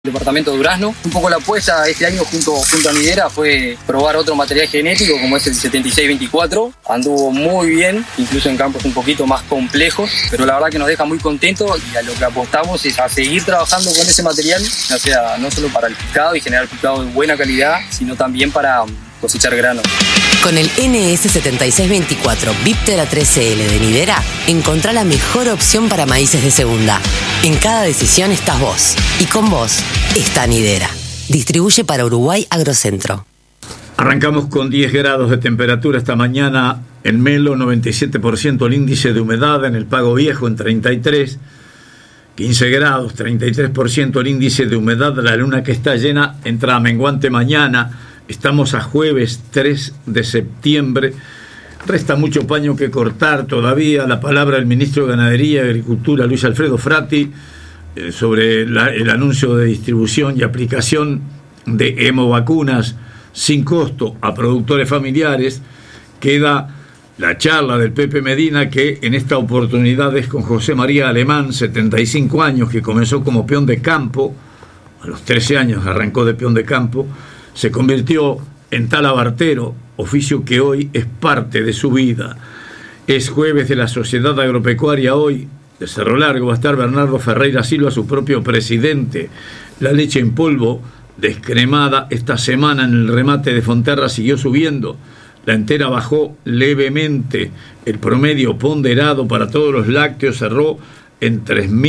Departamento de Durazno. Un poco la apuesta este año junto a Nidera fue probar otro material genético como es el 7624. Anduvo muy bien, incluso en campos un poquito más complejos, pero la verdad que nos deja muy contentos y a lo que apostamos es a seguir trabajando con ese material, ya sea no solo para el picado y generar picado de buena calidad, sino también para cosechar grano. Con el NS7624 Viptera 3CL de Nidera, encontrá la mejor opción para maíces de segunda. En cada decisión estás vos, y con vos está Nidera. Distribuye para Uruguay Agrocentro. Arrancamos con 10 grados de temperatura esta mañana en Melo, 97% el índice de humedad, en el Pago Viejo en 33, 15 grados, 33% el índice de humedad, la luna que está llena entra a menguante mañana. Estamos a jueves 3 de septiembre. Resta mucho paño que cortar todavía. La palabra del ministro de Ganadería y Agricultura, Luis Alfredo Frati, sobre el anuncio de distribución y aplicación de hemovacunas sin costo a productores familiares. Queda la charla del Pepe Medina, que en esta oportunidad es con José María Alemán, 75 años, que comenzó como peón de campo. A los 13 años arrancó de peón de campo. Se convirtió en talabartero, oficio que hoy es parte de su vida. Es jueves de la Sociedad Agropecuaria hoy. De Cerro Largo va a estar Bernardo Ferreira Silva, su propio presidente. La leche en polvo descremada esta semana en el remate de Fonterra siguió subiendo. La entera bajó levemente. El promedio ponderado para todos los lácteos cerró en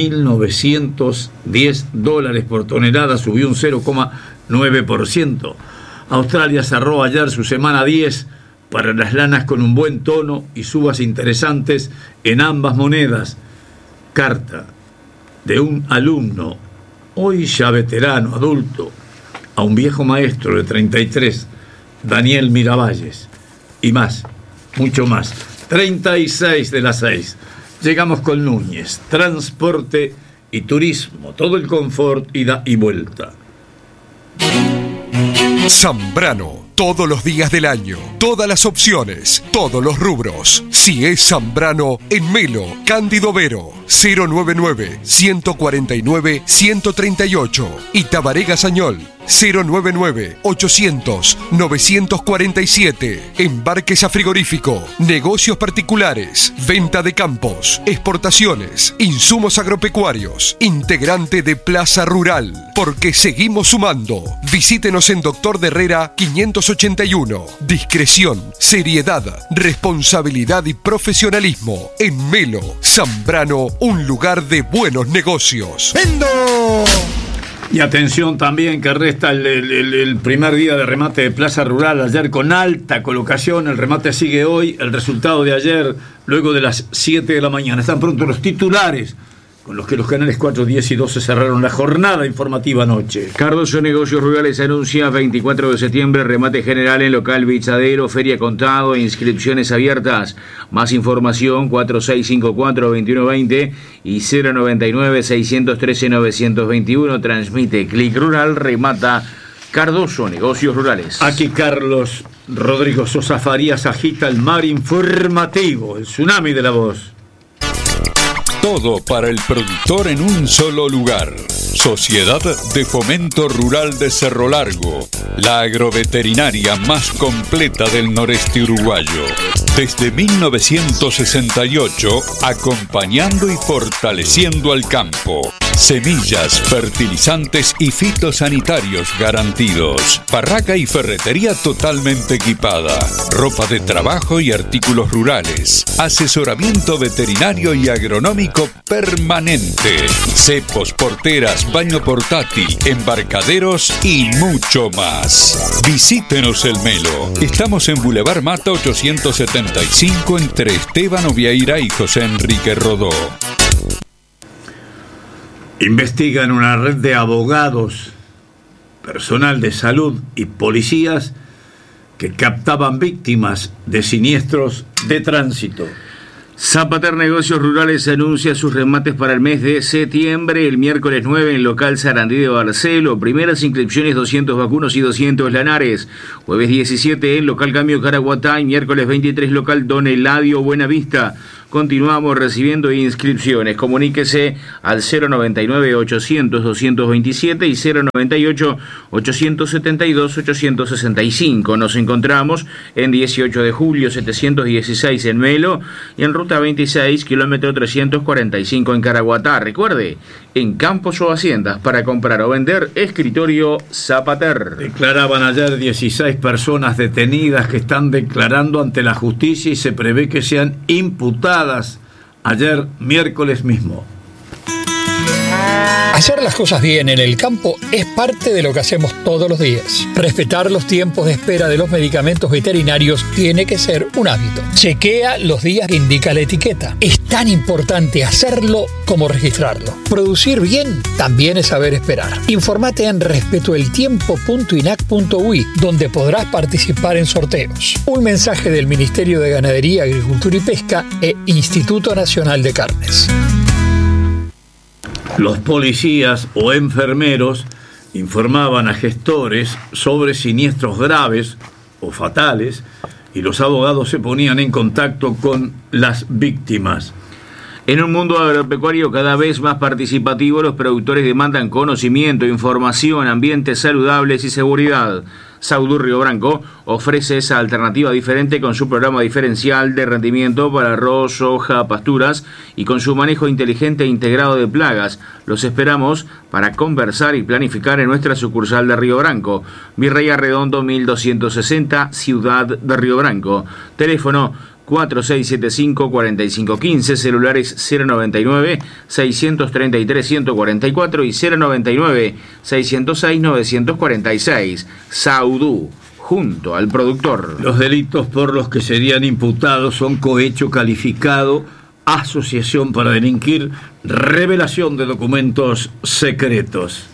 $3.910 por tonelada, subió un 0,9%. Australia cerró ayer su semana 10 para las lanas con un buen tono y subas interesantes en ambas monedas. Carta de un alumno, hoy ya veterano, adulto, a un viejo maestro de 33, Daniel Miravalles. Y más, mucho más. 36 de las 6. Llegamos con Núñez, transporte y turismo, todo el confort, ida y vuelta. Zambrano, todos los días del año, todas las opciones, todos los rubros. Si es Zambrano, en Melo, Cándido Vero, 099-149-138 y Tabaré Gazañol, 099-800-947. Embarques a frigorífico, negocios particulares, venta de campos, exportaciones, insumos agropecuarios, integrante de Plaza Rural, porque seguimos sumando. Visítenos en Doctor de Herrera 581. Discreción, seriedad, responsabilidad y profesionalismo. En Melo, Zambrano, un lugar de buenos negocios. ¡Vendo! Y atención también que resta el primer día de remate de Plaza Rural, ayer con alta colocación. El remate sigue hoy, el resultado de ayer luego de las 7 de la mañana. Están pronto los titulares con los que los canales 4, 10 y 12 cerraron la jornada informativa anoche. Cardoso Negocios Rurales anuncia 24 de septiembre remate general en local Bichadero, feria contado e inscripciones abiertas. Más información 4654-2120 y 099-613-921. Transmite Clic Rural, remata Cardoso Negocios Rurales. Aquí Carlos Rodrigo Sosa Farías agita el mar informativo, el tsunami de la voz. Todo para el productor en un solo lugar. Sociedad de Fomento Rural de Cerro Largo, la agroveterinaria más completa del noreste uruguayo. Desde 1968, acompañando y fortaleciendo al campo. Semillas, fertilizantes y fitosanitarios garantidos. Barraca y ferretería totalmente equipada. Ropa de trabajo y artículos rurales. Asesoramiento veterinario y agronómico permanente. Cepos, porteras, baño portátil, embarcaderos y mucho más. Visítenos el Melo. Estamos en Boulevard Mata 875 entre Esteban Oviaira y José Enrique Rodó. Investigan una red de abogados, personal de salud y policías que captaban víctimas de siniestros de tránsito. Zapater Negocios Rurales anuncia sus remates para el mes de septiembre. El miércoles 9 en el local Sarandí de Barcelo. Primeras inscripciones 200 vacunos y 200 lanares. Jueves 17 en local Cambio Caraguatá y miércoles 23 local Don Eladio Buenavista. continuamos recibiendo inscripciones. Comuníquese al 099-800-227 y 098-872-865. Nos encontramos en 18 de julio 716 en Melo y en ruta 26, kilómetro 345 en Caraguatá. Recuerde, en campos o haciendas para comprar o vender, Escritorio Zapater. Declaraban ayer 16 personas detenidas que están declarando ante la justicia y se prevé que sean imputadas ayer miércoles mismo. Hacer las cosas bien en el campo es parte de lo que hacemos todos los días. Respetar los tiempos de espera de los medicamentos veterinarios tiene que ser un hábito. Chequea los días que indica la etiqueta. Es tan importante hacerlo como registrarlo. Producir bien también es saber esperar. Informate en respetoeltiempo.inac.ui, donde podrás participar en sorteos. Un mensaje del Ministerio de Ganadería, Agricultura y Pesca e Instituto Nacional de Carnes. Los policías o enfermeros informaban a gestores sobre siniestros graves o fatales y los abogados se ponían en contacto con las víctimas. En un mundo agropecuario cada vez más participativo, los productores demandan conocimiento, información, ambientes saludables y seguridad. Saudú Río Branco ofrece esa alternativa diferente con su programa diferencial de rendimiento para arroz, soja, pasturas y con su manejo inteligente e integrado de plagas. Los esperamos para conversar y planificar en nuestra sucursal de Río Branco, Virrey Arredondo 1260, Ciudad de Río Branco. Teléfono 4675-4515, celulares 099-633-144 y 099-606-946. Saudú, junto al productor. Los delitos por los que serían imputados son cohecho calificado, asociación para delinquir, revelación de documentos secretos.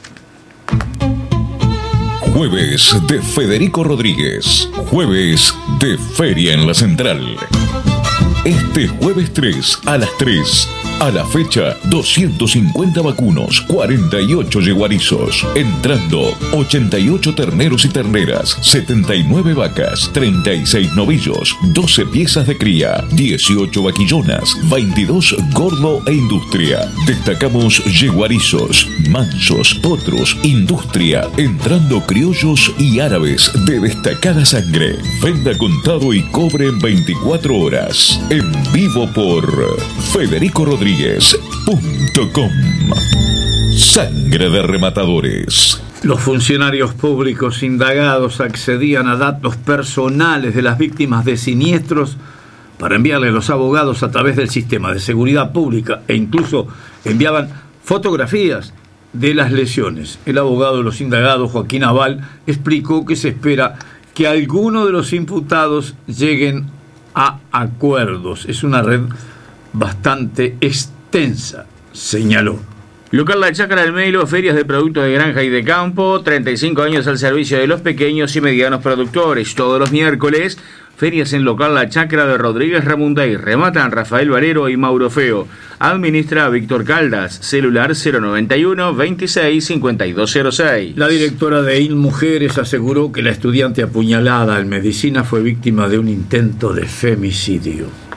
Jueves de Federico Rodríguez. Jueves de Feria en la Central. Este jueves 3 a las 3. A la fecha, 250 vacunos, 48 yeguarizos. Entrando, 88 terneros y terneras, 79 vacas, 36 novillos, 12 piezas de cría, 18 vaquillonas, 22 gordo e industria. Destacamos yeguarizos, mansos, potros, industria. Entrando criollos y árabes de destacada sangre. Venda contado y cobre en 24 horas. En vivo por Federico Rodríguez. .com. Sangre de rematadores. Los funcionarios públicos indagados accedían a datos personales de las víctimas de siniestros para enviarle a los abogados a través del sistema de seguridad pública e incluso enviaban fotografías de las lesiones. El abogado de los indagados, Joaquín Aval, explicó que se espera que algunos de los imputados lleguen a acuerdos. Es una red bastante extensa, señaló. Local La Chacra del Melo, ferias de productos de granja y de campo, 35 años al servicio de los pequeños y medianos productores. Todos los miércoles, ferias en Local La Chacra de Rodríguez Ramundey. Rematan Rafael Valero y Mauro Feo. Administra Víctor Caldas. Celular 091 26 5206. La directora de InMujeres aseguró que la estudiante apuñalada en medicina fue víctima de un intento de femicidio.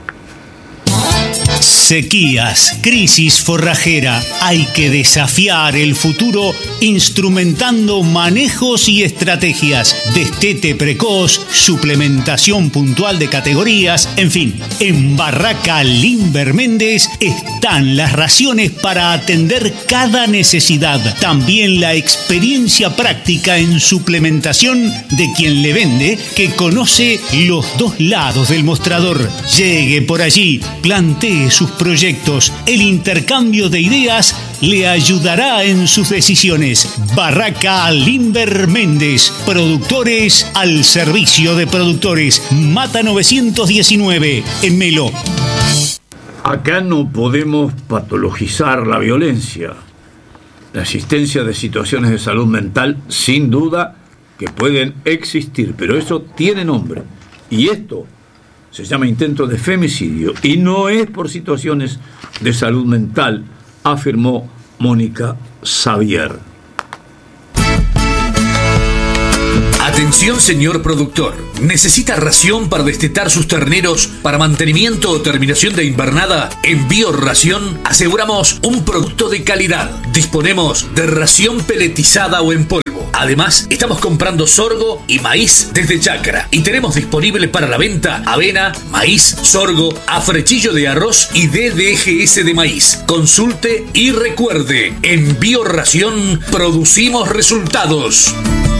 Sequías, crisis forrajera. Hay que desafiar el futuro instrumentando manejos y estrategias. Destete precoz, suplementación puntual de categorías, en fin. En Barraca Limber Méndez están las raciones para atender cada necesidad. También la experiencia práctica en suplementación de quien le vende, que conoce los dos lados del mostrador. Llegue por allí, plantee sus proyectos. El intercambio de ideas le ayudará en sus decisiones. Barraca Limber Méndez. Productores al servicio de productores. Mata 919 en Melo. Acá no podemos patologizar la violencia. La existencia de situaciones de salud mental, sin duda, que pueden existir, pero eso tiene nombre. Y esto se llama intento de femicidio y no es por situaciones de salud mental, afirmó Mónica Xavier. Atención. Atención, señor productor. ¿Necesita ración para destetar sus terneros para mantenimiento o terminación de invernada? En Bioración aseguramos un producto de calidad. Disponemos de ración peletizada o en polvo. Además, estamos comprando sorgo y maíz desde Chacra. Y tenemos disponible para la venta avena, maíz, sorgo, afrechillo de arroz y DDGS de maíz. Consulte y recuerde, en Bioración producimos resultados.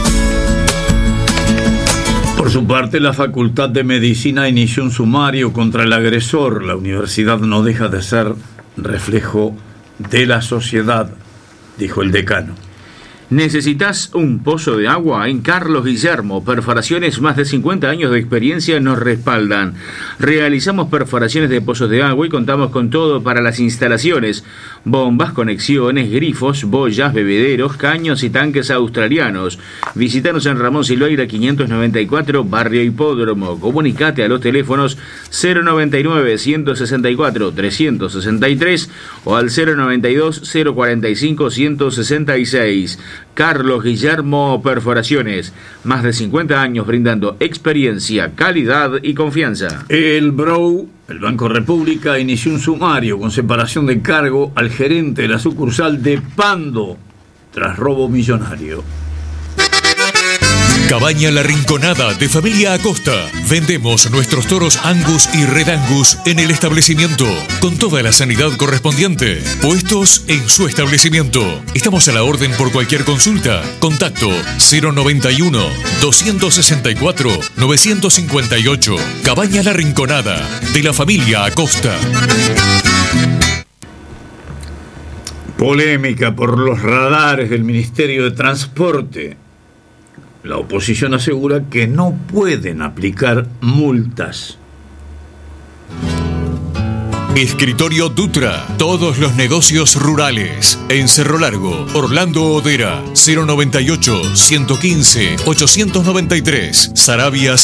Por su parte, la Facultad de Medicina inició un sumario contra el agresor. La universidad no deja de ser reflejo de la sociedad, dijo el decano. ¿Necesitas un pozo de agua? En Carlos Guillermo, perforaciones, más de 50 años de experiencia nos respaldan. Realizamos perforaciones de pozos de agua y contamos con todo para las instalaciones: bombas, conexiones, grifos, boyas, bebederos, caños y tanques australianos. Visítanos en Ramón Silveira 594, Barrio Hipódromo. Comunicate a los teléfonos 099-164-363 o al 092-045-166. Carlos Guillermo Perforaciones, más de 50 años brindando experiencia, calidad y confianza. El Banco República, inició un sumario con separación de cargo al gerente de la sucursal de Pando tras robo millonario. Cabaña La Rinconada de Familia Acosta. Vendemos nuestros toros Angus y Red Angus en el establecimiento, con toda la sanidad correspondiente. Puestos en su establecimiento. Estamos a la orden por cualquier consulta. Contacto 091-264-958. Cabaña La Rinconada de la Familia Acosta. Polémica por los radares del Ministerio de Transporte. La oposición asegura que no pueden aplicar multas. Escritorio Dutra, todos los negocios rurales. En Cerro Largo, Orlando Odera, 098-115-893. Sarabia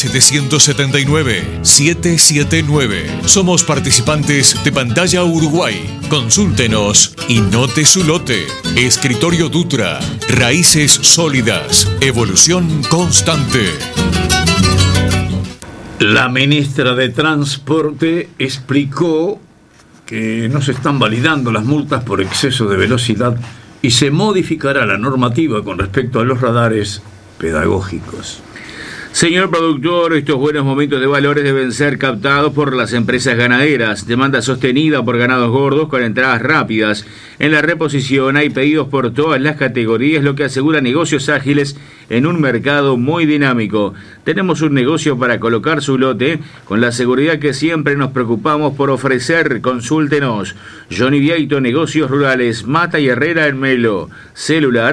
779-779. Somos participantes de Pantalla Uruguay. Consúltenos y note su lote. Escritorio Dutra, raíces sólidas, evolución constante. La ministra de Transporte explicó que no se están validando las multas por exceso de velocidad y se modificará la normativa con respecto a los radares pedagógicos. Señor productor, estos buenos momentos de valores deben ser captados por las empresas ganaderas. Demanda sostenida por ganados gordos con entradas rápidas. En la reposición hay pedidos por todas las categorías, lo que asegura negocios ágiles en un mercado muy dinámico. Tenemos un negocio para colocar su lote con la seguridad que siempre nos preocupamos por ofrecer. Consúltenos. Johnny Vieito, Negocios Rurales, Mata y Herrera en Melo. Celular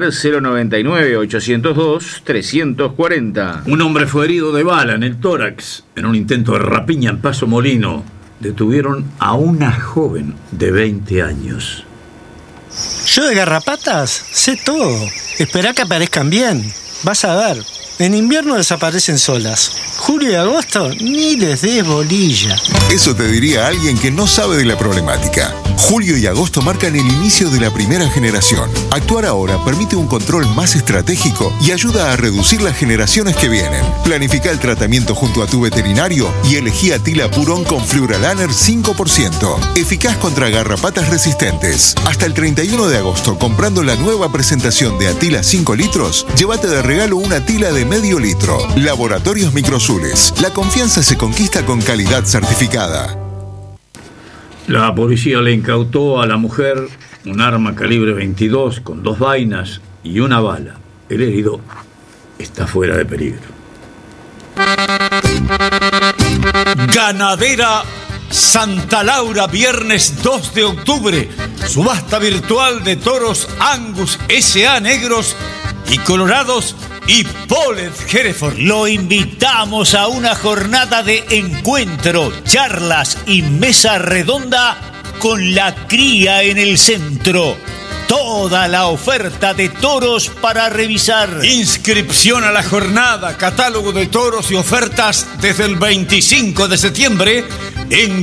099-802-340. Un hombre fue herido de bala en el tórax en un intento de rapiña en Paso Molino. Detuvieron a una joven de 20 años. Yo de garrapatas sé todo. Esperá que aparezcan bien. Vas a ver. En invierno desaparecen solas. Julio y agosto ni les des bolilla. Eso te diría alguien que no sabe de la problemática. Julio y agosto marcan el inicio de la primera generación. Actuar ahora permite un control más estratégico y ayuda a reducir las generaciones que vienen. Planifica el tratamiento junto a tu veterinario y elegí Atila Purón con Fluoralaner 5%. Eficaz contra garrapatas resistentes. Hasta el 31 de agosto, comprando la nueva presentación de Atila 5 litros, llévate de regalo una Atila de medio litro. Laboratorios Microsules. La confianza se conquista con calidad certificada. La policía le incautó a la mujer un arma calibre 22 con 2 vainas y una bala. El herido está fuera de peligro. Ganadera Santa Laura, viernes 2 de octubre. Subasta virtual de toros Angus SA negros y colorados y Polet Hereford. Lo invitamos a una jornada de encuentro, charlas y mesa redonda con la cría en el centro. Toda la oferta de toros para revisar. Inscripción a la jornada, catálogo de toros y ofertas desde el 25 de septiembre en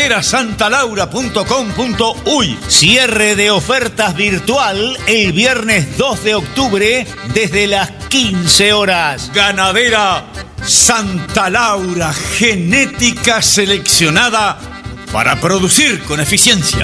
ganaderaSantaLaura.com.uy. Cierre de ofertas virtual el viernes 2 de octubre desde las 15 horas. Ganadera Santa Laura, genética seleccionada para producir con eficiencia.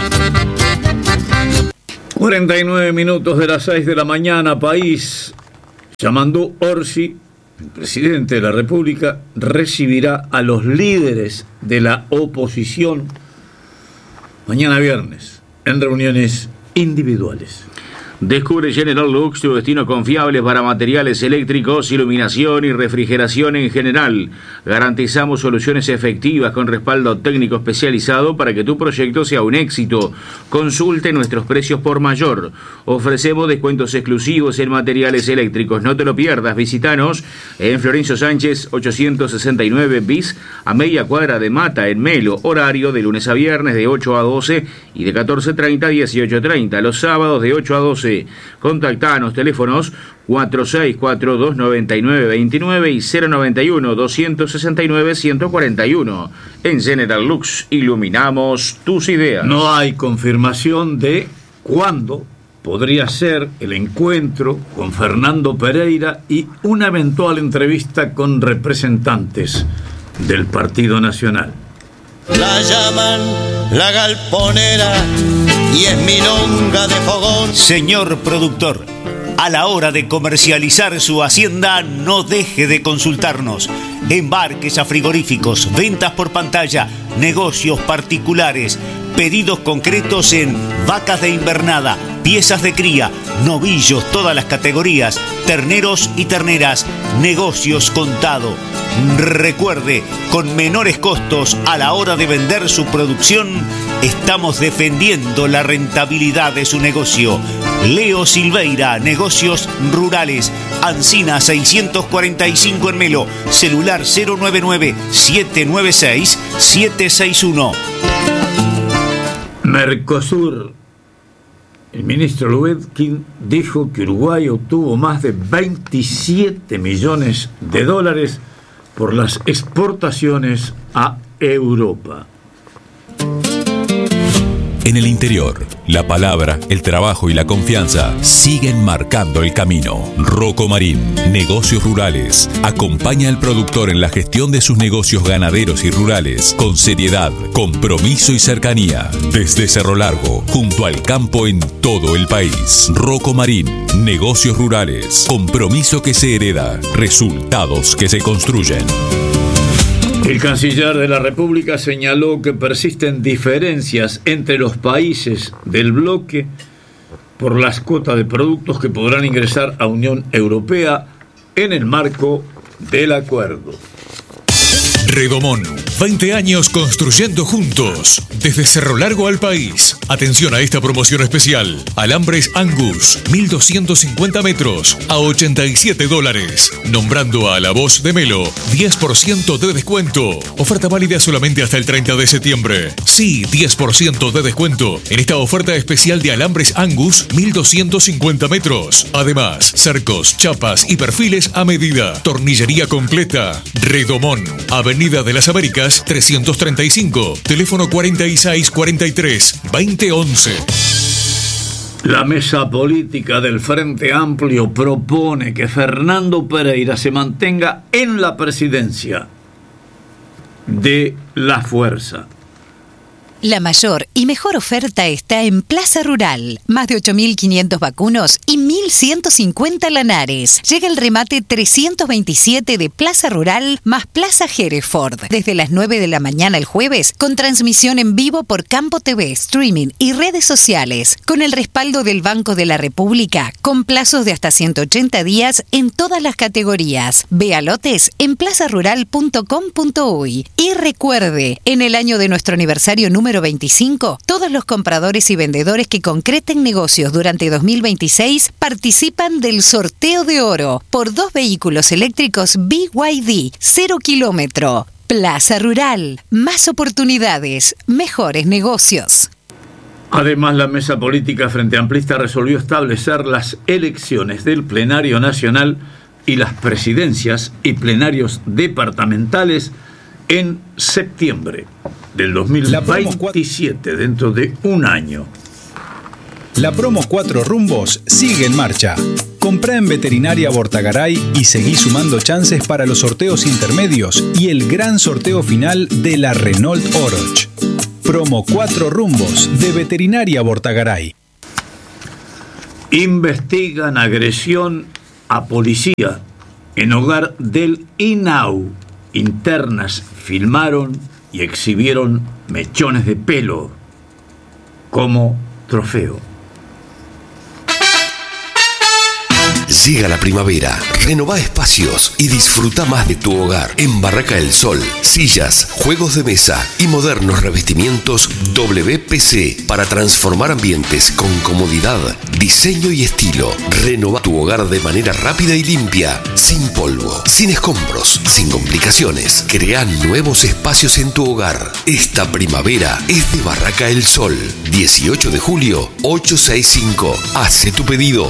49 minutos de las 6 de la mañana, país. Yamandu Orsi, el presidente de la República, recibirá a los líderes de la oposición mañana viernes en reuniones individuales. Descubre General Lux, tu destino confiable para materiales eléctricos, iluminación y refrigeración en general. Garantizamos soluciones efectivas con respaldo técnico especializado para que tu proyecto sea un éxito. Consulte nuestros precios por mayor. Ofrecemos descuentos exclusivos en materiales eléctricos. No te lo pierdas. Visítanos en Florencio Sánchez 869 bis, a media cuadra de Mata, en Melo. Horario de lunes a viernes de 8 a 12 y de 14:30 a 18:30. Los sábados de 8 a 12. Contactanos, teléfonos 46429929 y 091-269-141. En General Lux iluminamos tus ideas. No hay confirmación de cuándo podría ser el encuentro con Fernando Pereira y una eventual entrevista con representantes del Partido Nacional. La llaman la galponera y es milonga de fogón. Señor productor, a la hora de comercializar su hacienda, no deje de consultarnos. Embarques a frigoríficos, ventas por pantalla, negocios particulares, pedidos concretos en vacas de invernada, piezas de cría, novillos, todas las categorías, terneros y terneras, negocios contado. Recuerde, con menores costos a la hora de vender su producción, estamos defendiendo la rentabilidad de su negocio. Leo Silveira, Negocios Rurales, Ancina 645 en Melo, celular 099-796-761. Mercosur. El ministro Lubetkin dijo que Uruguay obtuvo más de 27 millones de dólares por las exportaciones a Europa. En el interior, la palabra, el trabajo y la confianza siguen marcando el camino. Rocco Marín, Negocios Rurales. Acompaña al productor en la gestión de sus negocios ganaderos y rurales con seriedad, compromiso y cercanía. Desde Cerro Largo, junto al campo en todo el país. Rocco Marín, Negocios Rurales. Compromiso que se hereda, resultados que se construyen. El canciller de la República señaló que persisten diferencias entre los países del bloque por las cuotas de productos que podrán ingresar a Unión Europea en el marco del acuerdo. Redomón, 20 años construyendo juntos. Desde Cerro Largo al país. Atención a esta promoción especial. Alambres Angus, 1250 metros a $87. Nombrando a La Voz de Melo, 10% de descuento. Oferta válida solamente hasta el 30 de septiembre. Sí, 10% de descuento en esta oferta especial de Alambres Angus, 1250 metros. Además, cercos, chapas y perfiles a medida. Tornillería completa. Redomón, Avenida de las Américas 335, teléfono 4643-2011. La mesa política del Frente Amplio propone que Fernando Pereira se mantenga en la presidencia de la fuerza. La mayor y mejor oferta está en Plaza Rural. Más de 8.500 vacunos y 1.150 lanares. Llega el remate 327 de Plaza Rural más Plaza Hereford. Desde las 9 de la mañana el jueves, con transmisión en vivo por Campo TV, streaming y redes sociales. Con el respaldo del Banco de la República, con plazos de hasta 180 días en todas las categorías. Vea lotes en plazarural.com.uy. Y recuerde, en el año de nuestro aniversario número 25, todos los compradores y vendedores que concreten negocios durante 2026 participan del sorteo de oro por 2 vehículos eléctricos BYD 0 kilómetro. Plaza Rural, más oportunidades, mejores negocios. Además, la mesa política Frente Amplista resolvió establecer las elecciones del plenario nacional y las presidencias y plenarios departamentales en septiembre del 2027, dentro de un año. La promo 4 rumbos sigue en marcha. Comprá en Veterinaria Bortagaray y seguí sumando chances para los sorteos intermedios y el gran sorteo final de la Renault Oroch. Promo 4 rumbos de Veterinaria Bortagaray. Investigan agresión a policía en hogar del INAU. Internas filmaron y exhibieron mechones de pelo como trofeo. Llega la primavera, renová espacios y disfruta más de tu hogar. En Barraca del Sol, sillas, juegos de mesa y modernos revestimientos WPC para transformar ambientes con comodidad, diseño y estilo. Renová tu hogar de manera rápida y limpia, sin polvo, sin escombros, sin complicaciones. Crea nuevos espacios en tu hogar. Esta primavera es de Barraca del Sol. 18 de julio, 865. Hace tu pedido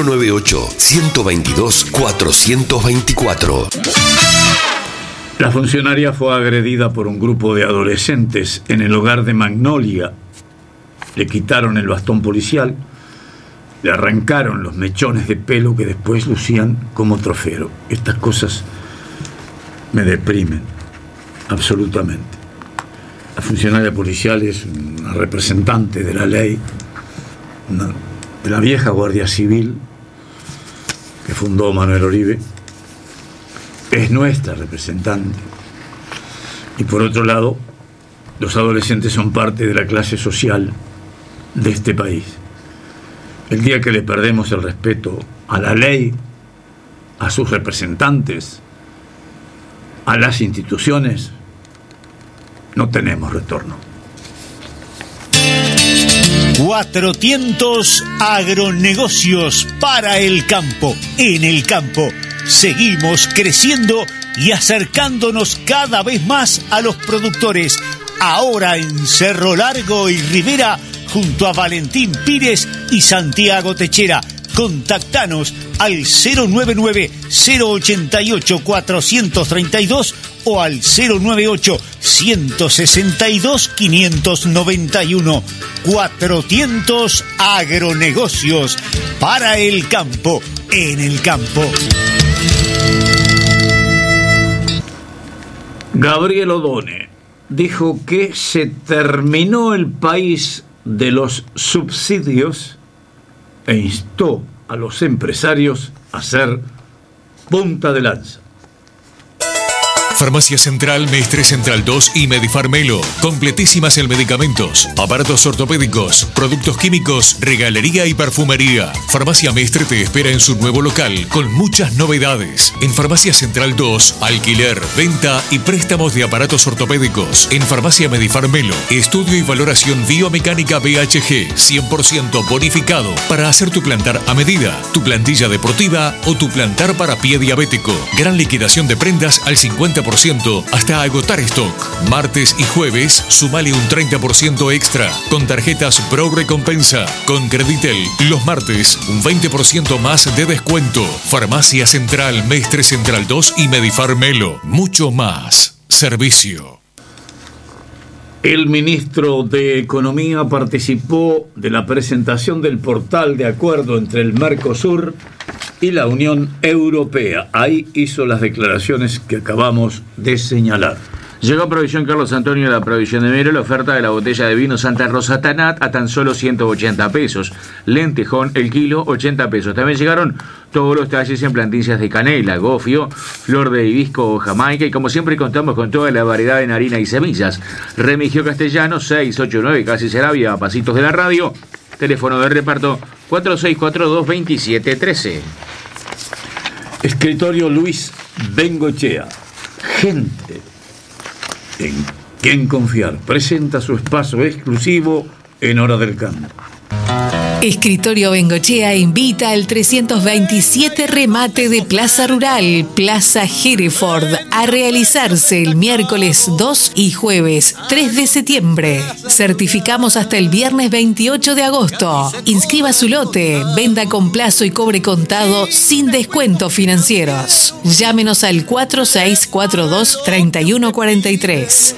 098-122-424. La funcionaria fue agredida por un grupo de adolescentes en el hogar de Magnolia. Le quitaron el bastón policial, le arrancaron los mechones de pelo que después lucían como trofeo. Estas cosas me deprimen, absolutamente. La funcionaria policial es una representante de la ley, de la vieja Guardia Civil que fundó Manuel Oribe, es nuestra representante. Y por otro lado, los adolescentes son parte de la clase social de este país. El día que le perdemos el respeto a la ley, a sus representantes, a las instituciones, no tenemos retorno. Cuatro Tientos Agronegocios para el campo. En el campo seguimos creciendo y acercándonos cada vez más a los productores. Ahora en Cerro Largo y Rivera, junto a Valentín Pires y Santiago Techera. Contactanos al 099-088-432 o al 098-162-591. Cuatro Tientos Agronegocios para el campo, en el campo. Gabriel Odone dijo que se terminó el país de los subsidios e instó a los empresarios a ser punta de lanza. Farmacia Central, Mestre Central 2 y Medifarmelo. Completísimas en medicamentos, aparatos ortopédicos, productos químicos, regalería y perfumería. Farmacia Mestre te espera en su nuevo local con muchas novedades. En Farmacia Central 2, alquiler, venta y préstamos de aparatos ortopédicos. En Farmacia Medifarmelo, estudio y valoración biomecánica BHG 100% bonificado para hacer tu plantar a medida, tu plantilla deportiva o tu plantar para pie diabético. Gran liquidación de prendas al 50% hasta agotar stock. Martes y jueves, sumale un 30% extra con tarjetas Pro Recompensa. Con Creditel, los martes, un 20% más de descuento. Farmacia Central, Mestre Central 2 y Medifarmelo. Mucho más servicio. El ministro de Economía participó de la presentación del portal de acuerdo entre el Mercosur y la Unión Europea. Ahí hizo las declaraciones que acabamos de señalar. Llegó a Provisión Carlos Antonio, la Provisión de Mero, la oferta de la botella de vino Santa Rosa Tanat a tan solo 180 pesos. Lentejón, el kilo, 80 pesos. También llegaron todos los talles en plantillas de canela, gofio, flor de hibisco o jamaica. Y como siempre contamos con toda la variedad en harina y semillas. Remigio Castellano, 689, casi Sarabia, a pasitos de la radio. Teléfono de reparto 4642-2713. Escritorio Luis Bengochea. Gente en quien confiar. Presenta su espacio exclusivo en Hora del Campo. Escritorio Bengochea invita al 327 remate de Plaza Rural, Plaza Hereford, a realizarse el miércoles 2 y jueves 3 de septiembre. Certificamos hasta el viernes 28 de agosto. Inscriba su lote, venda con plazo y cobre contado sin descuentos financieros. Llámenos al 4642-3143,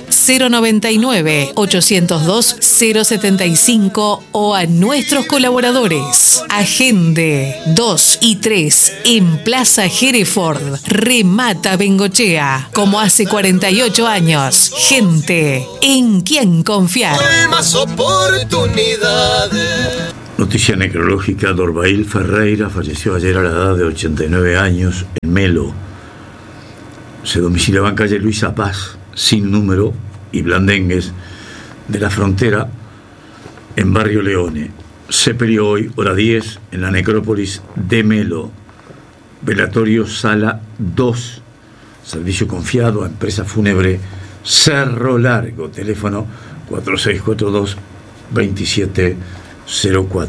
099-802-075 o a nuestros colaboradores. Agende 2 y 3 en Plaza Hereford. Remata Bengochea, como hace 48 años. Gente en quien confiar. Más oportunidades. Noticia necrológica: Dorbail Ferreira falleció ayer a la edad de 89 años en Melo. Se domiciliaba en calle Luisa Paz, sin número, y Blandengues, de la Frontera, en Barrio Leone. Sepelio hoy, hora 10, en la necrópolis de Melo. Velatorio Sala 2. Servicio confiado a empresa fúnebre Cerro Largo. Teléfono 4642-2704.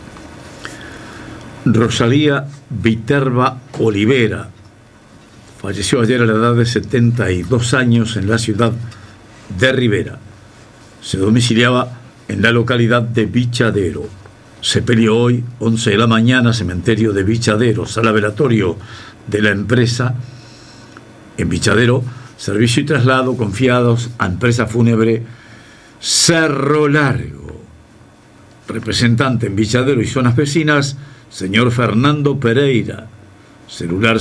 Rosalía Viterba Olivera falleció ayer a la edad de 72 años en la ciudad de Rivera. Se domiciliaba en la localidad de Bichadero. Sepelio hoy, 11 de la mañana, cementerio de Bichadero, sala velatorio de la empresa en Bichadero, servicio y traslado confiados a empresa fúnebre Cerro Largo. Representante en Bichadero y zonas vecinas, señor Fernando Pereira, celular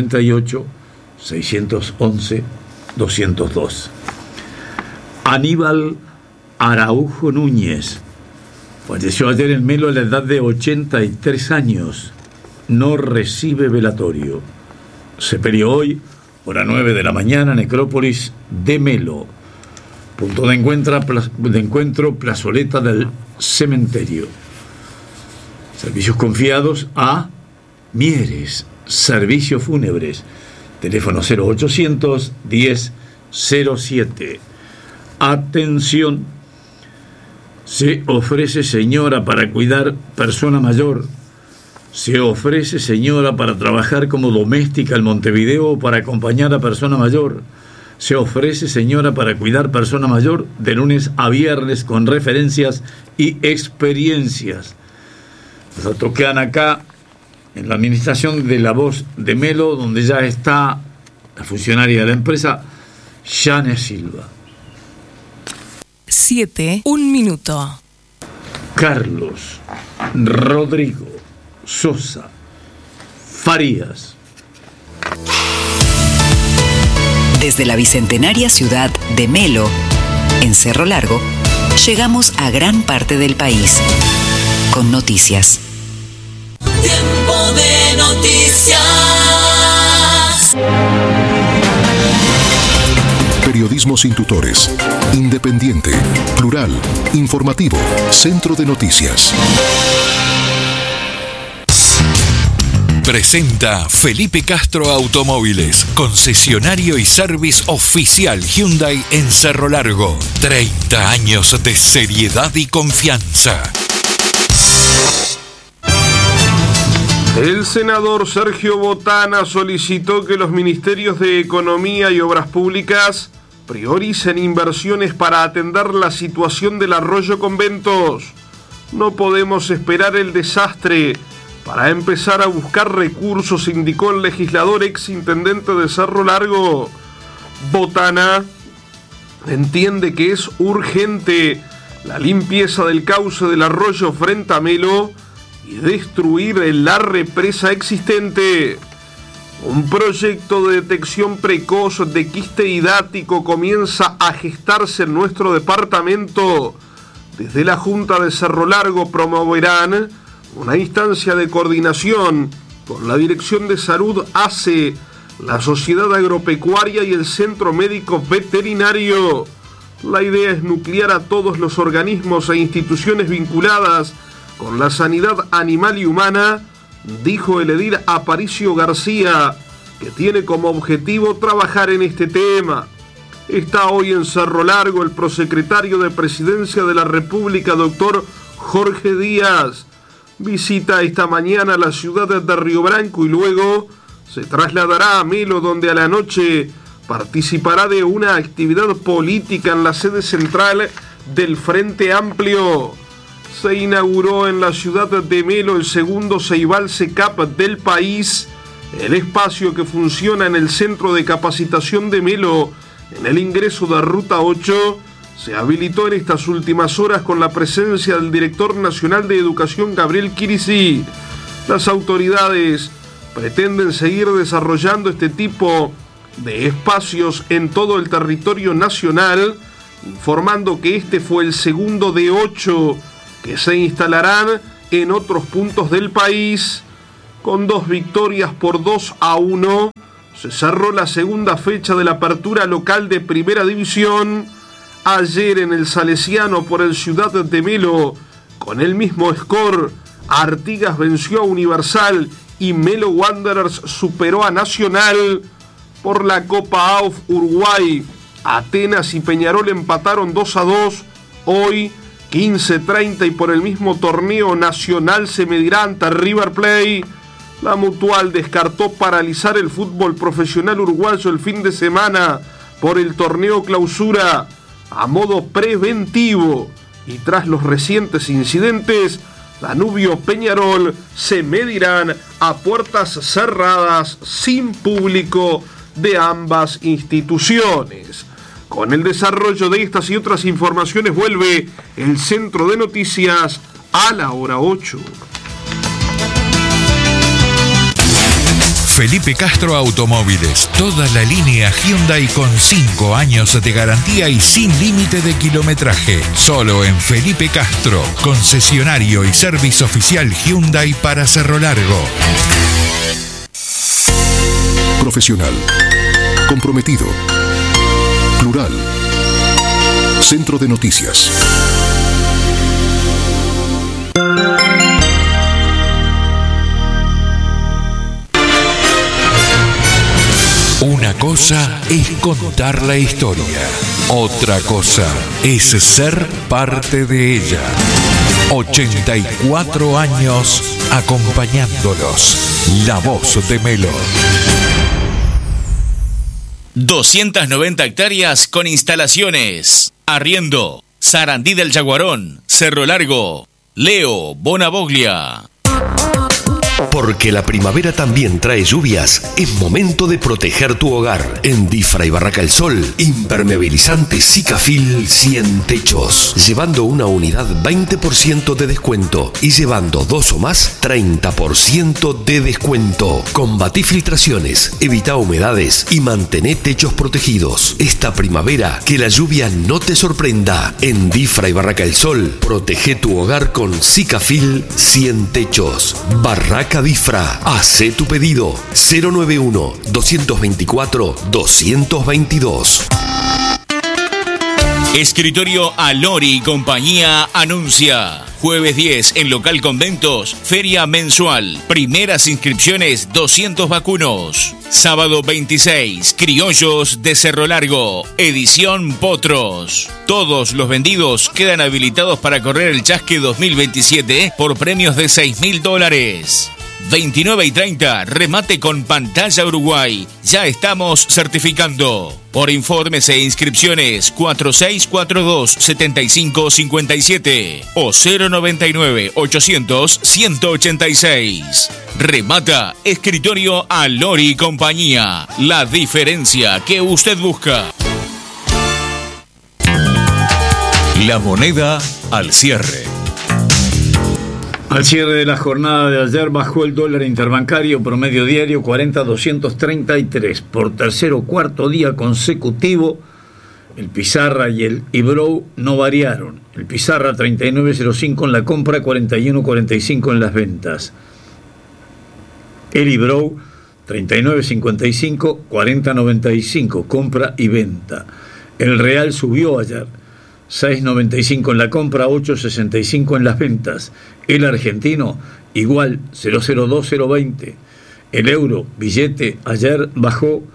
098-611-202. Aníbal Araujo Núñez falleció ayer en Melo a la edad de 83 años. No recibe velatorio. Sepelio hoy, hora 9 de la mañana, necrópolis de Melo. Punto de encuentro, plazoleta del cementerio. Servicios confiados a Mieres, servicios fúnebres. Teléfono 0800 1007. Atención. Se ofrece señora para cuidar persona mayor. Se ofrece señora para trabajar como doméstica en Montevideo o para acompañar a persona mayor. Se ofrece señora para cuidar persona mayor de lunes a viernes con referencias y experiencias. Nosotros quedan acá en la administración de La Voz de Melo, donde ya está la funcionaria de la empresa, Jane Silva. 7, 1 minuto. Carlos Rodrigo Sosa Farías. Desde la bicentenaria ciudad de Melo, en Cerro Largo, llegamos a gran parte del país con noticias. Tiempo de noticias. Periodismo sin tutores, independiente, plural, informativo, Centro de Noticias. Presenta Felipe Castro Automóviles, concesionario y service oficial Hyundai en Cerro Largo. 30 años de seriedad y confianza. El senador Sergio Botana solicitó que los ministerios de Economía y Obras Públicas prioricen inversiones para atender la situación del arroyo Conventos. No podemos esperar el desastre para empezar a buscar recursos, indicó el legislador exintendente de Cerro Largo. Botana entiende que es urgente la limpieza del cauce del arroyo frente a Melo y destruir la represa existente. Un proyecto de detección precoz de quiste hidático comienza a gestarse en nuestro departamento. Desde la Junta de Cerro Largo promoverán una instancia de coordinación con la Dirección de Salud ACE, la Sociedad Agropecuaria y el Centro Médico Veterinario. La idea es nuclear a todos los organismos e instituciones vinculadas con la sanidad animal y humana, dijo el edil Aparicio García, que tiene como objetivo trabajar en este tema. Está hoy en Cerro Largo el prosecretario de Presidencia de la República, doctor Jorge Díaz. visita esta mañana la ciudad de Río Branco y luego se trasladará a Melo, donde a la noche participará de una actividad política en la sede central del Frente Amplio. Se inauguró en la ciudad de Melo el segundo Ceibal SECAP del país, el espacio que funciona en el Centro de Capacitación de Melo, en el ingreso de Ruta 8, se habilitó en estas últimas horas con la presencia del director nacional de Educación, Gabriel Quirici. Las autoridades pretenden seguir desarrollando este tipo de espacios en todo el territorio nacional, informando que este fue el segundo de 8 que se instalarán en otros puntos del país. Con 2 victorias por 2-1, se cerró la segunda fecha de la apertura local de Primera División. Ayer en el Salesiano por el Ciudad de Melo, con el mismo score, Artigas venció a Universal y Melo Wanderers superó a Nacional. Por la Copa AUF Uruguay, Atenas y Peñarol empataron 2-2. Hoy 15:30 y por el mismo torneo, Nacional se medirá ante River Plate. La Mutual descartó paralizar el fútbol profesional uruguayo el fin de semana por el torneo Clausura a modo preventivo, y tras los recientes incidentes, Danubio Peñarol se medirán a puertas cerradas sin público de ambas instituciones. Con el desarrollo de estas y otras informaciones vuelve el Centro de Noticias a la hora 8. Felipe Castro Automóviles, toda la línea Hyundai con 5 años de garantía y sin límite de kilometraje. Solo en Felipe Castro, concesionario y servicio oficial Hyundai para Cerro Largo. Profesional, comprometido, plural. Centro de Noticias. Una cosa es contar la historia, otra cosa es ser parte de ella. 84 años acompañándolos. La voz de Melo. 290 hectáreas con instalaciones. Arriendo, Sarandí del Yaguarón, Cerro Largo, Leo, Bonavoglia. Porque la primavera también trae lluvias, es momento de proteger tu hogar. En Difra y Barraca El Sol, impermeabilizante Sikafil 100 techos. Llevando una unidad 20% de descuento y llevando 2 o más 30% de descuento. Combatí filtraciones, evita humedades y mantené techos protegidos. Esta primavera, que la lluvia no te sorprenda. En Difra y Barraca El Sol, protege tu hogar con Sikafil 100 techos. Barraca Difra, hace tu pedido 091-224-222. Escritorio Alori y Compañía anuncia. Jueves 10 en Local Conventos, feria mensual. Primeras inscripciones 200 vacunos. Sábado 26, Criollos de Cerro Largo, edición Potros. Todos los vendidos quedan habilitados para correr el Chasque 2027 por premios de $6.000. 29 y 30, remate con pantalla Uruguay. Ya estamos certificando. Por informes e inscripciones 4642-7557 o 099-800-186. Remata Escritorio Alori y Compañía. La diferencia que usted busca. La moneda al cierre. Al cierre de la jornada de ayer bajó el dólar interbancario promedio diario 40.233. Por tercer o cuarto día consecutivo, el Pizarra y el Ibrou no variaron. El Pizarra 39.05 en la compra, 41.45 en las ventas. El Ibrou 39.55, 40.95, compra y venta. El Real subió ayer. 6.95 en la compra, 8.65 en las ventas. El argentino igual, 0.02020. El euro, billete, ayer bajó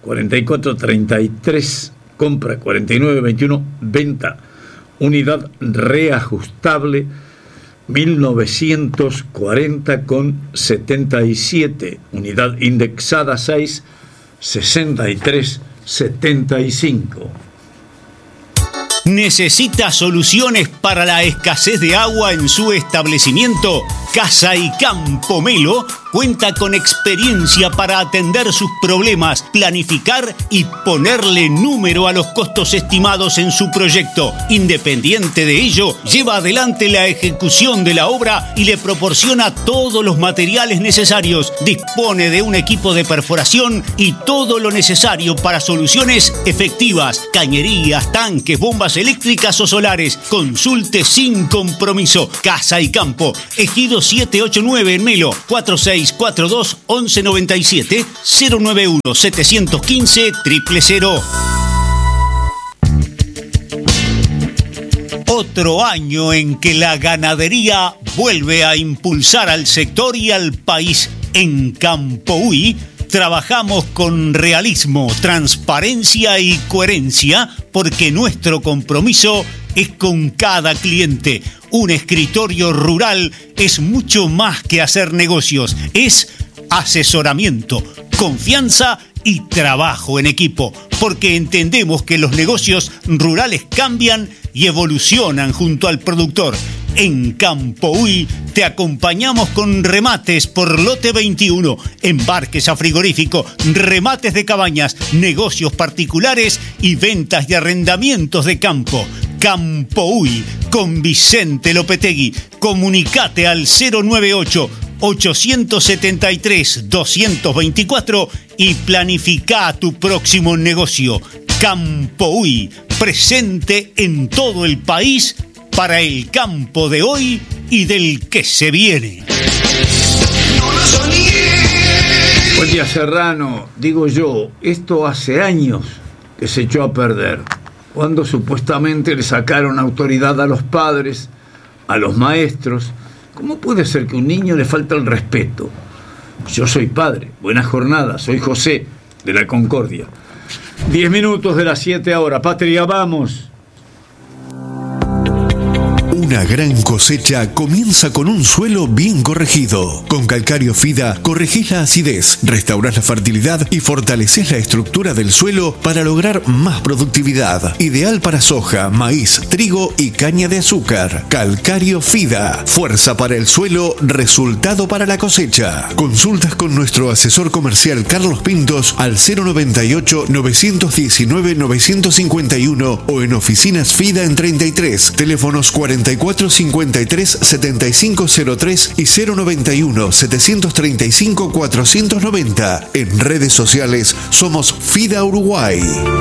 44.33, compra 49.21, venta. Unidad reajustable 1940,77. Unidad indexada 6, 63,75. ¿Necesita soluciones para la escasez de agua en su establecimiento? Casa y Campo Melo cuenta con experiencia para atender sus problemas, planificar y ponerle número a los costos estimados en su proyecto. Independiente de ello, lleva adelante la ejecución de la obra y le proporciona todos los materiales necesarios. Dispone de un equipo de perforación y todo lo necesario para soluciones efectivas, cañerías, tanques, bombas eléctricas o solares. Consulte sin compromiso. Casa y Campo, Ejido 789 en Melo, 4642-1197, 091-715-000. Otro año en que la ganadería vuelve a impulsar al sector y al país. En Campoui trabajamos con realismo, transparencia y coherencia porque nuestro compromiso es con cada cliente. Un escritorio rural es mucho más que hacer negocios, es asesoramiento, confianza y trabajo en equipo, porque entendemos que los negocios rurales cambian y evolucionan junto al productor. En Campoui te acompañamos con remates por lote 21, embarques a frigorífico, remates de cabañas, negocios particulares y ventas y arrendamientos de campo. Campoui con Vicente Lopetegui. Comunicate al 098-873-224 y planifica tu próximo negocio. Campoui, presente en todo el país para el campo de hoy y del que se viene. Buen día, Serrano. Digo yo, esto hace años que se echó a perder, cuando supuestamente le sacaron autoridad a los padres, a los maestros. ¿Cómo puede ser que a un niño le falta el respeto? Yo soy padre. Buena jornada. Soy José, de la Concordia. 10 minutos de las 7 ahora. Patria, vamos. Una gran cosecha comienza con un suelo bien corregido. Con Calcario Fida corregís la acidez, restaurás la fertilidad y fortalecés la estructura del suelo para lograr más productividad. Ideal para soja, maíz, trigo y caña de azúcar. Calcario Fida. Fuerza para el suelo, resultado para la cosecha. Consultas con nuestro asesor comercial Carlos Pintos al 098-919-951 o en Oficinas Fida en 33. Teléfonos 4453-7503 y 091-735-490. En redes sociales somos Fida Uruguay.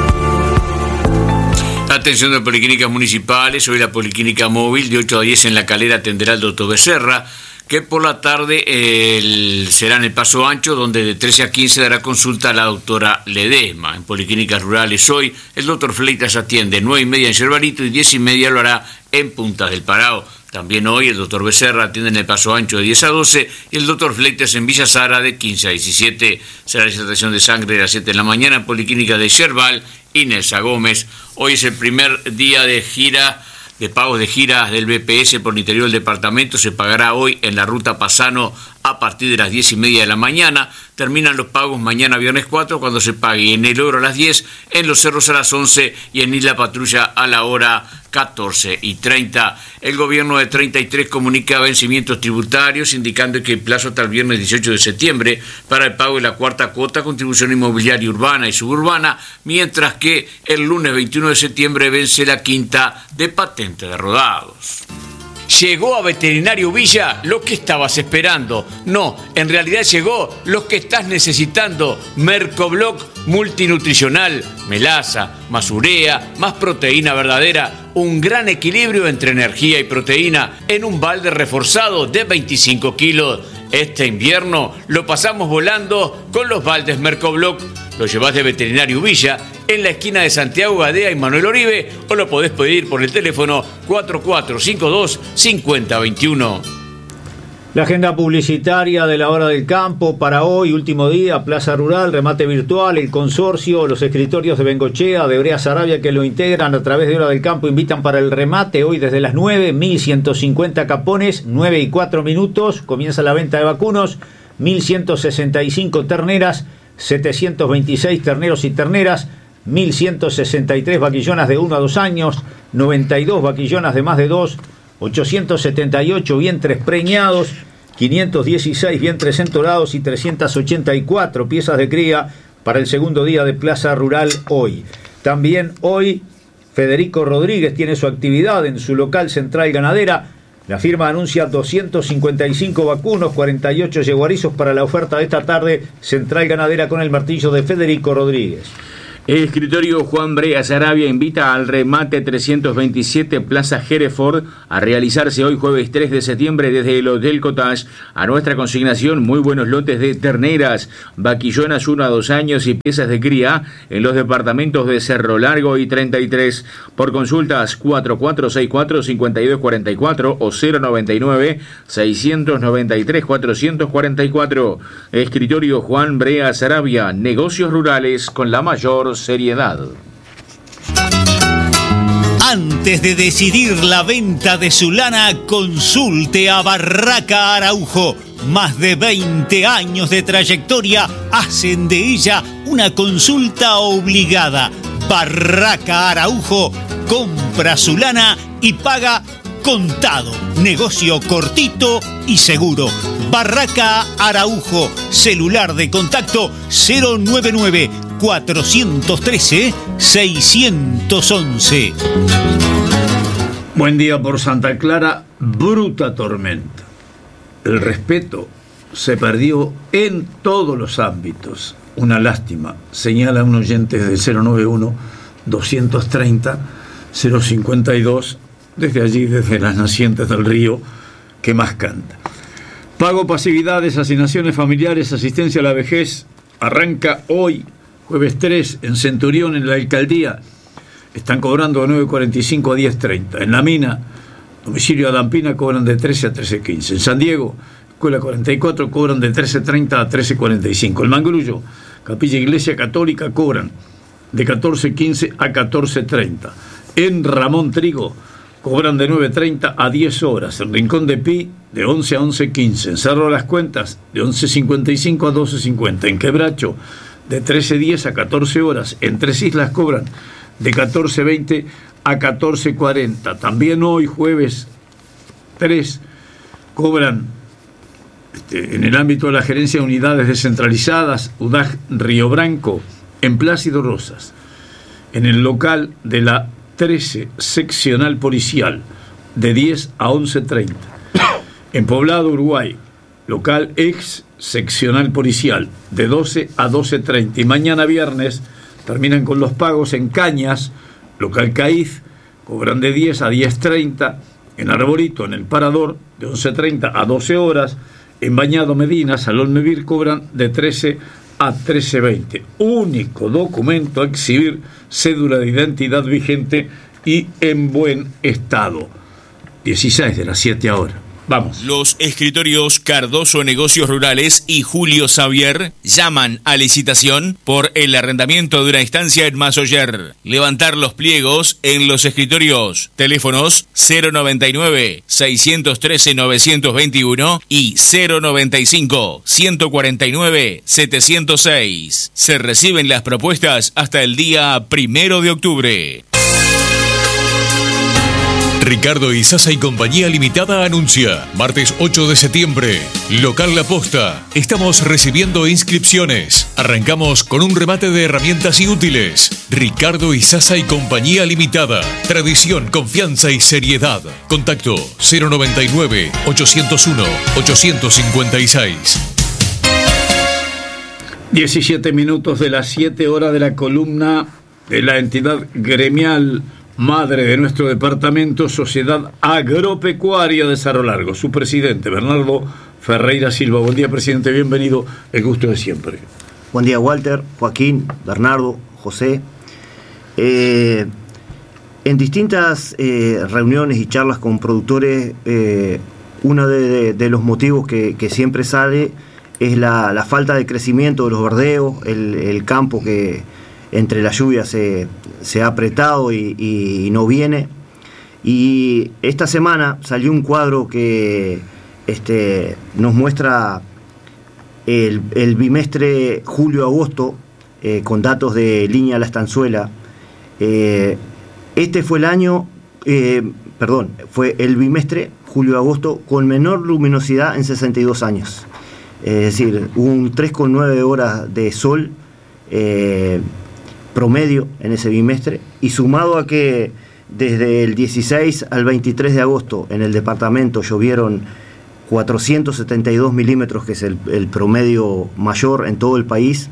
Atención de policlínicas municipales. Hoy la policlínica móvil de 8 a 10 en La Calera atenderá al doctor Becerra, que por la tarde será en el Paso Ancho, donde de 13 a 15 dará consulta a la doctora Ledesma. En policlínicas rurales hoy el doctor Fleitas atiende 9:30 en Yerbarito y 10:30 lo hará en Puntas del Parao. También hoy el doctor Becerra atiende en el Paso Ancho de 10 a 12 y el doctor Fleitas en Villa Sara de 15 a 17. Será la extracción de sangre de las 7 de la mañana en policlínica de Yerbal y Nelsa Gómez. Hoy es el primer día de gira de pagos de giras del BPS por el interior del departamento. Se pagará hoy en la ruta Pasano a partir de las 10:30 de la mañana. Terminan los pagos mañana viernes 4 cuando se pague en el Oro a las 10, en Los Cerros a las 11 y en Isla Patrulla a la hora 14:30. El gobierno de 33 comunica vencimientos tributarios, indicando que el plazo hasta el viernes 18 de septiembre para el pago de la cuarta cuota contribución inmobiliaria urbana y suburbana, mientras que el lunes 21 de septiembre vence la quinta de patente de rodados. Llegó a Veterinario Villa lo que estabas esperando. No, en realidad llegó lo que estás necesitando. Mercobloc multinutricional, melaza, más urea, más proteína verdadera. Un gran equilibrio entre energía y proteína en un balde reforzado de 25 kilos. Este invierno lo pasamos volando con los baldes Mercobloc. Lo llevas de Veterinario Villa en la esquina de Santiago Gadea y Manuel Oribe, o lo podés pedir por el teléfono 4452-5021. La agenda publicitaria de la Hora del Campo para hoy, último día, Plaza Rural, remate virtual, el consorcio, los escritorios de Bengochea, de Brea Sarabia que lo integran a través de Hora del Campo, invitan para el remate hoy desde las 9, 1150 capones, 9 y 4 minutos, comienza la venta de vacunos, 1165 terneras, 726 terneros y terneras, 1163 vaquillonas de 1 a 2 años, 92 vaquillonas de más de 2, 878 vientres preñados, 516 vientres entorados y 384 piezas de cría para el segundo día de Plaza Rural hoy. También hoy Federico Rodríguez tiene su actividad en su local Central Ganadera. La firma anuncia 255 vacunos, 48 yeguarizos para la oferta de esta tarde. Central Ganadera con el martillo de Federico Rodríguez. El escritorio Juan Brea Sarabia invita al remate 327 Plaza Hereford a realizarse hoy jueves 3 de septiembre desde el Hotel Cottage. A nuestra consignación, muy buenos lotes de terneras, vaquillonas 1 a 2 años y piezas de cría en los departamentos de Cerro Largo y 33. Por consultas 4464-5244 o 099-693-444. Escritorio Juan Brea Sarabia, negocios rurales con la mayor seriedad. Antes de decidir la venta de su lana, consulte a Barraca Araujo. Más de 20 años de trayectoria hacen de ella una consulta obligada. Barraca Araujo compra su lana y paga contado. Negocio cortito y seguro. Barraca Araujo. Celular de contacto 099 413-611. Buen día por Santa Clara, bruta tormenta. El respeto se perdió en todos los ámbitos. Una lástima, señala un oyente del 091-230-052, desde allí, desde las nacientes del río, que más canta. Pago pasividades, asignaciones familiares, asistencia a la vejez, arranca hoy. Jueves 3, en Centurión, en la alcaldía, están cobrando de 9.45 a 10.30. En la mina, domicilio Adampina, cobran de 13 a 13.15. En San Diego, Escuela 44, cobran de 13.30 a 13.45. El Mangrullo, Capilla Iglesia Católica, cobran de 14.15 a 14.30. En Ramón Trigo, cobran de 9.30 a 10 horas. En Rincón de Pi, de 11 a 11.15. En Cerro Las Cuentas, de 11.55 a 12.50. En Quebracho, de 13.10 a 14 horas. En Tres Islas cobran de 14.20 a 14.40. También hoy, jueves 3, cobran en el ámbito de la gerencia de unidades descentralizadas, UDAG Río Branco, en Plácido Rosas, en el local de la 13 seccional policial, de 10 a 11.30. En Poblado, Uruguay, local ex seccional policial, de 12 a 12.30. Y mañana viernes terminan con los pagos en Cañas, local Caíz, cobran de 10 a 10.30. En Arbolito, en el Parador, de 11.30 a 12 horas. En Bañado Medina, Salón Mevir, cobran de 13 a 13.20. Único documento a exhibir, cédula de identidad vigente y en buen estado. 16 de las 7 ahora. Vamos. Los escritorios Cardoso Negocios Rurales y Julio Xavier llaman a licitación por el arrendamiento de una estancia en Masoyer. Levantar los pliegos en los escritorios. Teléfonos 099-613-921 y 095-149-706. Se reciben las propuestas hasta el día 1 de octubre. Ricardo Isaza y Compañía Limitada anuncia, martes 8 de septiembre, local La Posta. Estamos recibiendo inscripciones. Arrancamos con un remate de herramientas y útiles. Ricardo Isaza y Compañía Limitada. Tradición, confianza y seriedad. Contacto 099-801-856. 17 minutos de las 7 horas de la columna de la entidad gremial madre de nuestro departamento, Sociedad Agropecuaria de Cerro Largo. Su presidente, Bernardo Ferreira Silva. Buen día, presidente, bienvenido, el gusto de siempre. Buen día, Walter, Joaquín, Bernardo, José. En distintas reuniones y charlas con productores uno de los motivos que siempre sale es la falta de crecimiento de los verdeos, el campo que entre la lluvia se ha apretado y no viene. Y esta semana salió un cuadro que nos muestra el bimestre julio-agosto con datos de Línea La Estanzuela. Este fue el año, fue el bimestre julio-agosto con menor luminosidad en 62 años. Es decir, hubo un 3,9 horas de sol promedio en ese bimestre, y sumado a que desde el 16 al 23 de agosto en el departamento llovieron 472 milímetros, que es el promedio mayor en todo el país,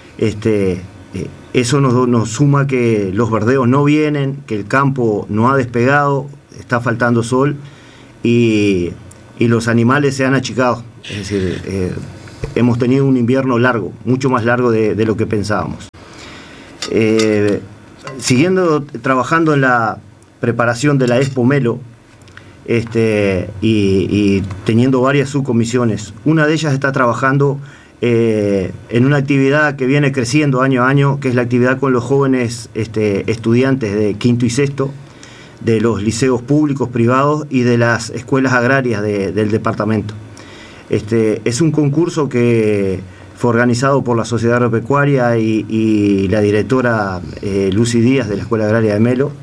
eso nos suma que los verdeos no vienen, que el campo no ha despegado, está faltando sol y los animales se han achicado. Es decir, hemos tenido un invierno largo, mucho más largo de lo que pensábamos. Siguiendo trabajando en la preparación de la Expo Melo, y teniendo varias subcomisiones, una de ellas está trabajando en una actividad que viene creciendo año a año, que es la actividad con los jóvenes estudiantes de quinto y sexto, de los liceos públicos, privados y de las escuelas agrarias del departamento. Es un concurso que fue organizado por la Sociedad Agropecuaria y la directora Lucy Díaz de la Escuela Agraria de Melo.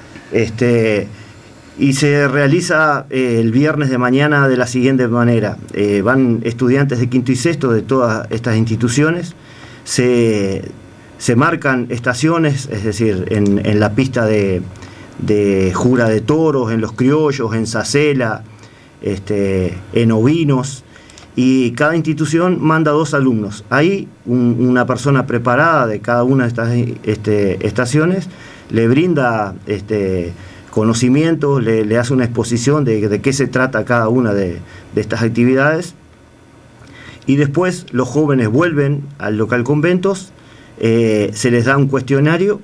Y se realiza el viernes de mañana de la siguiente manera. Van estudiantes de quinto y sexto de todas estas instituciones, se marcan estaciones, es decir, en la pista de Jura de Toros, en Los Criollos, en Sacela, en Ovinos, y cada institución manda 2 alumnos. Ahí una persona preparada de cada una de estas estaciones le brinda conocimientos, le hace una exposición de qué se trata cada una de estas actividades, y después los jóvenes vuelven al local conventos, se les da un cuestionario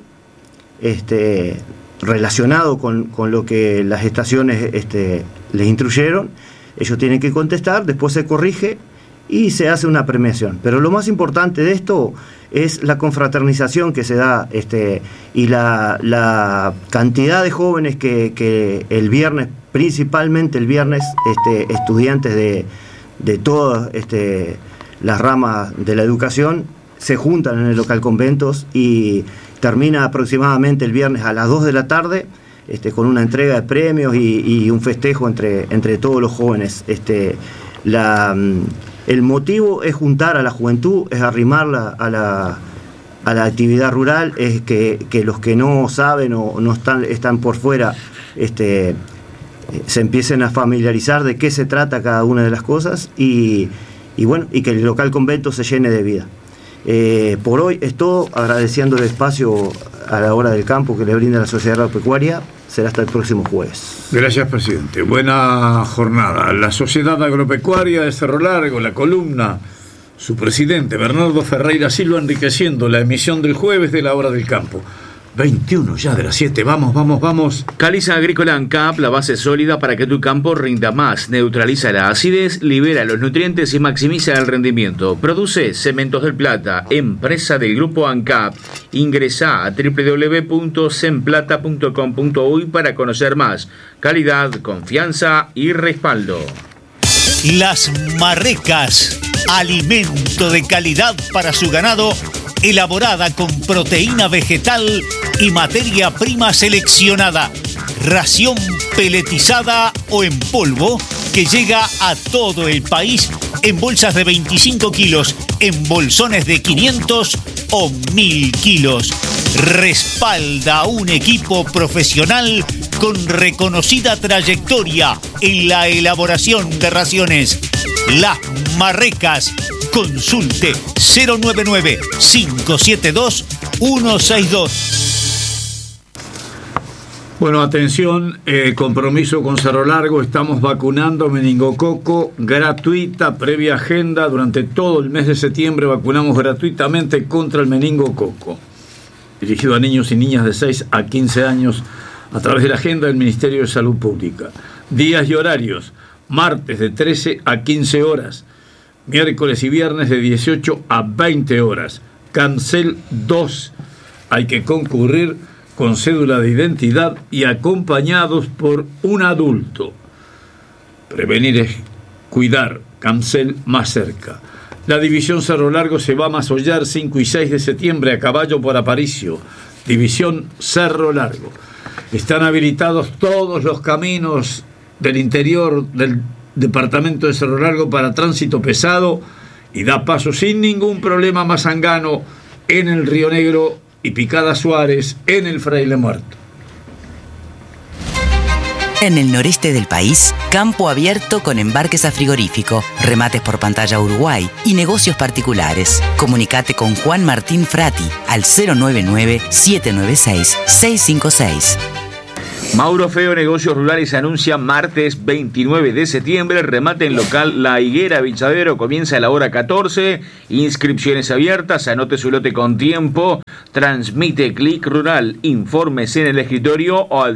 relacionado con lo que las estaciones les instruyeron. Ellos tienen que contestar, después se corrige y se hace una premiación. Pero lo más importante de esto es la confraternización que se da, y la cantidad de jóvenes que el viernes, principalmente el viernes, estudiantes de todas las ramas de la educación, se juntan en el local conventos, y termina aproximadamente el viernes a las 2 de la tarde, con una entrega de premios y un festejo entre todos los jóvenes. El motivo es juntar a la juventud, es arrimarla a la actividad rural, es que los que no saben o no están por fuera se empiecen a familiarizar de qué se trata cada una de las cosas, y que el local convento se llene de vida. Por hoy es todo, agradeciendo el espacio a la hora del campo que le brinda la Sociedad Agropecuaria. Será hasta el próximo jueves. Gracias, presidente. Buena jornada. La Sociedad Agropecuaria de Cerro Largo, la columna, su presidente Bernardo Ferreira Silva, enriqueciendo la emisión del jueves de la Hora del Campo. 21 ya de las 7, vamos. Caliza Agrícola ANCAP, la base sólida para que tu campo rinda más. Neutraliza la acidez, libera los nutrientes y maximiza el rendimiento. Produce Cementos del Plata, empresa del grupo ANCAP. Ingresá a www.semplata.com.uy para conocer más. Calidad, confianza y respaldo. Las Marrecas, alimento de calidad para su ganado, elaborada con proteína vegetal y materia prima seleccionada. Ración peletizada o en polvo que llega a todo el país en bolsas de 25 kilos, en bolsones de 500 o 1000 kilos. Respalda a un equipo profesional con reconocida trayectoria en la elaboración de raciones. Las Marrecas. Consulte 099-572-162. Bueno, atención, compromiso con Cerro Largo, estamos vacunando meningococo gratuita, previa agenda. Durante todo el mes de septiembre vacunamos gratuitamente contra el meningococo, dirigido a niños y niñas de 6 a 15 años a través de la agenda del Ministerio de Salud Pública. Días y horarios: martes de 13 a 15 horas, miércoles y viernes de 18 a 20 horas. Cancel 2. Hay que concurrir con cédula de identidad y acompañados por un adulto. Prevenir es cuidar. Cancel más cerca. La división Cerro Largo se va a Masollar 5 y 6 de septiembre a caballo por Aparicio. División Cerro Largo. Están habilitados todos los caminos del interior del departamento de Cerro Largo para tránsito pesado y da paso sin ningún problema a Mazangano en el Río Negro y Picada Suárez en el Fraile Muerto. En el noreste del país, campo abierto con embarques a frigorífico, remates por pantalla Uruguay y negocios particulares. Comunicate con Juan Martín Frati al 099-796-656. Mauro Feo Negocios Rurales anuncia martes 29 de septiembre, remate en local La Higuera Bichadero, comienza a la hora 14, inscripciones abiertas, anote su lote con tiempo, transmite Clic Rural, informes en el escritorio o al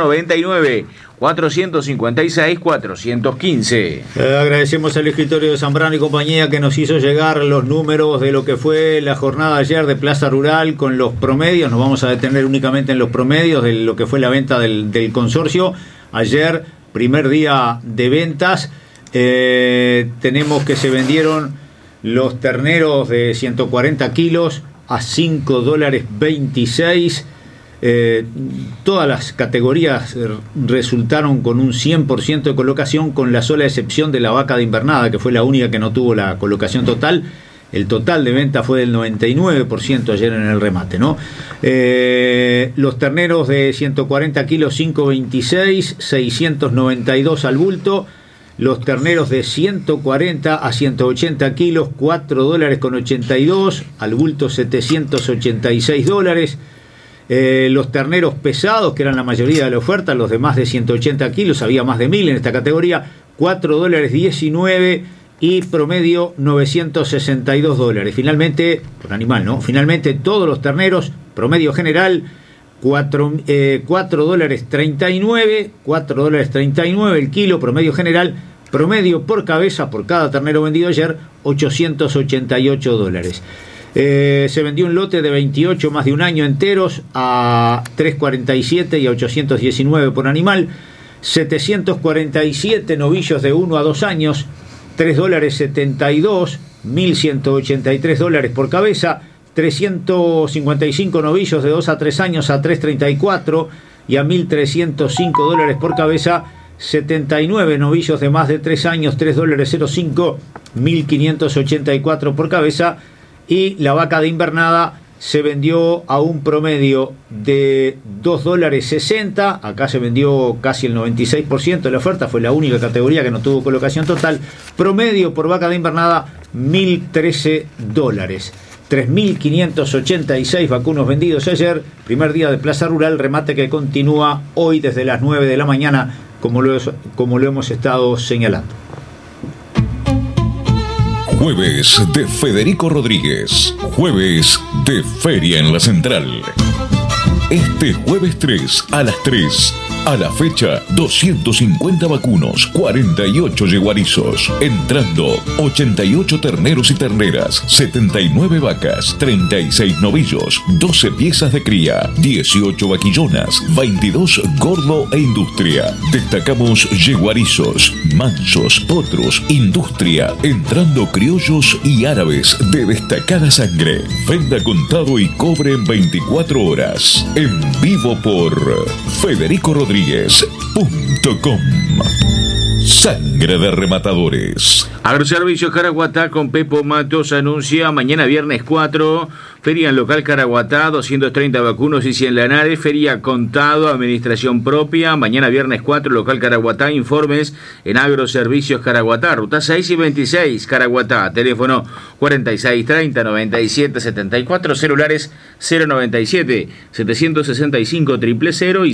099-456-415. Agradecemos al escritorio de Zambrano y compañía que nos hizo llegar los números de lo que fue la jornada ayer de Plaza Rural con los promedios. Nos vamos a detener únicamente en los promedios de lo que fue la venta del consorcio. Ayer, primer día de ventas, tenemos que se vendieron los terneros de 140 kilos a $5.26. Todas las categorías resultaron con un 100% de colocación, con la sola excepción de la vaca de invernada, que fue la única que no tuvo la colocación total. El total de venta fue del 99% ayer en el remate, ¿no? Los terneros de 140 kilos, 5.26, 692 al bulto. Los terneros de 140 a 180 kilos, $4.82, al bulto $786. Los terneros pesados, que eran la mayoría de la oferta, los de más de 180 kilos, había más de 1.000 en esta categoría, $4.19 y promedio $962. Finalmente, por animal, ¿no? Finalmente todos los terneros, promedio general, $4.39 el kilo, promedio general, promedio por cabeza por cada ternero vendido ayer, $888. Se vendió un lote de 28 más de un año enteros a $3.47 y a $819 por animal, 747 novillos de 1 a 2 años, $3.72, $1.183 por cabeza, 355 novillos de 2 a 3 años a $3.34 y a $1.305 por cabeza, 79 novillos de más de 3 años, $3.05, $1.584 por cabeza, y la vaca de invernada se vendió a un promedio de $2.60, acá se vendió casi el 96% de la oferta, fue la única categoría que no tuvo colocación total, promedio por vaca de invernada $1.013, 3.586 vacunos vendidos ayer, primer día de Plaza Rural, remate que continúa hoy desde las 9 de la mañana, como lo hemos estado señalando. Jueves de Federico Rodríguez. Jueves de Feria en la Central. Este jueves 3 a las 3. A la fecha, 250 vacunos, 48 yeguarizos. Entrando, 88 terneros y terneras, 79 vacas, 36 novillos, 12 piezas de cría, 18 vaquillonas, 22 gordo e industria. Destacamos yeguarizos, mansos, potros, industria. Entrando criollos y árabes de destacada sangre. Venda contado y cobre en 24 horas. En vivo por Federico Rodríguez. .com. Sangre de rematadores. Agroservicios Caraguatá con Pepo Matos anuncia mañana viernes 4, feria en local Caraguatá, 230 vacunos y 100 lanares, feria contado, administración propia, mañana viernes 4, local Caraguatá, informes en Agroservicios Caraguatá, ruta 6 y 26, Caraguatá, teléfono 4630-9774, celulares 097-765-000 y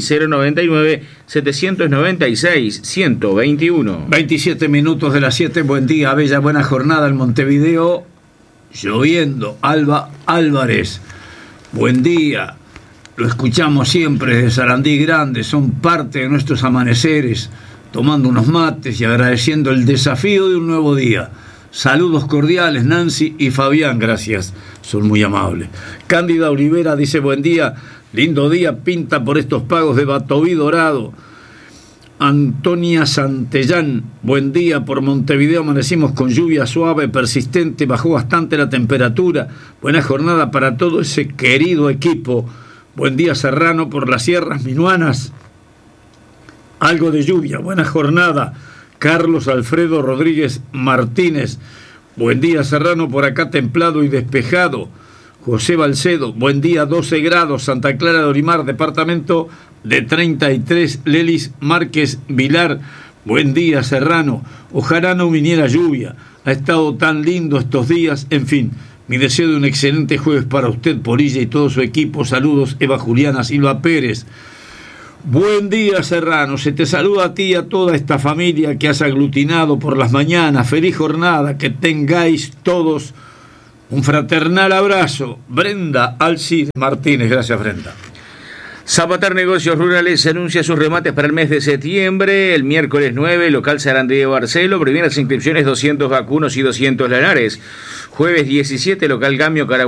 099-796-121. 27 minutos de las 7, buen día, bella, buena jornada en Montevideo, lloviendo. Alba Álvarez, buen día, lo escuchamos siempre desde Sarandí Grande, son parte de nuestros amaneceres, tomando unos mates y agradeciendo el desafío de un nuevo día. Saludos cordiales, Nancy y Fabián, gracias, son muy amables. Cándida Olivera dice: buen día, lindo día pinta por estos pagos de Batoví Dorado. Antonia Santellán, buen día, por Montevideo amanecimos con lluvia suave, persistente, bajó bastante la temperatura. Buena jornada para todo ese querido equipo. Buen día, Serrano, por las sierras minuanas. Algo de lluvia, buena jornada. Carlos Alfredo Rodríguez Martínez, buen día, Serrano, por acá templado y despejado. José Balcedo, buen día, 12 grados, Santa Clara de Orimar, departamento de 33, Lelis Márquez Vilar, buen día, Serrano, ojalá no viniera lluvia, ha estado tan lindo estos días, en fin, mi deseo de un excelente jueves para usted, Polilla, y todo su equipo. Saludos, Eva Juliana Silva Pérez. Buen día, Serrano, se te saluda a ti y a toda esta familia que has aglutinado por las mañanas. Feliz jornada, que tengáis todos un fraternal abrazo. Brenda Alcides Martínez, gracias, Brenda. Zapater Negocios Rurales anuncia sus remates para el mes de septiembre. El miércoles 9, local Sarandí de Barcelo, primeras inscripciones 200 vacunos y 200 lanares. Jueves 17, local Gamio Caraguay